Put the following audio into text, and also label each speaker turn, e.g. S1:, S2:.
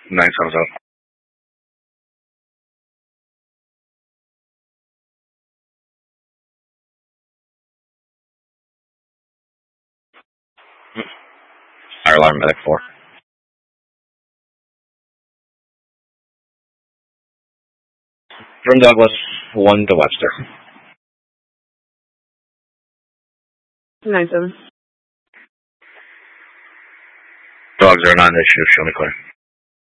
S1: 9 thumbs up. Fire alarm medic 4. From Douglas 1 to Webster.
S2: 9-7.
S1: Dogs are not an issue. Show me clear.